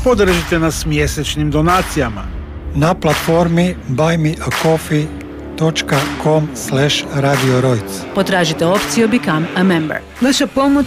Podržite nas mjesečnim donacijama na platformi buymeacoffee.com/Radio Rojc. Potražite opciju Become a Member. Vaša pomoć